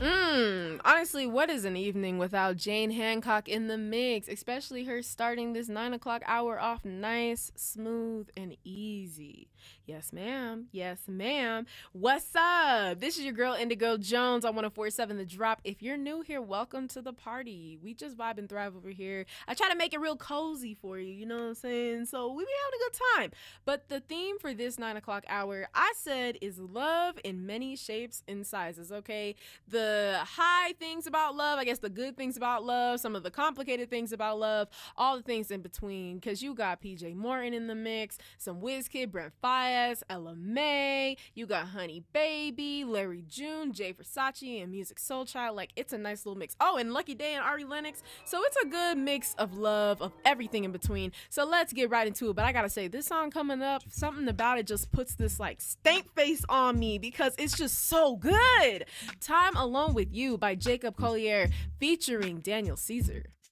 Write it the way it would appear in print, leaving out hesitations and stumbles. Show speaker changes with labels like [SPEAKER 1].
[SPEAKER 1] Honestly, what is an evening without Jane Hancock in the mix? Especially her starting this 9 o'clock hour off nice, smooth, and easy. Yes, ma'am. Yes, ma'am. What's up? This is your girl Indigo Jones on 104.7 The Drop. If you're new here, welcome to the party. We just vibe and thrive over here. I try to make it real cozy for you, you know what I'm saying? So we be having a good time. But the theme for this 9 o'clock hour, I said, is love in many shapes and sizes, okay? The high things about love, I guess the good things about love, some of the complicated things about love, all the things in between, because you got PJ Morton in the mix, some WizKid, Brent Faiyaz, Ella Mai, you got Honey Baby, Larry June, Jay Versace, and Music Soul Child. Like, it's a nice little mix. Oh, and Lucky Day and Ari Lennox. So it's a good mix of love, of everything in between. So let's get right into it. But I gotta say, this song coming up, something about it just puts this like stank face on me because it's just so good. Time Alone with You by Jacob Collier featuring Daniel Caesar.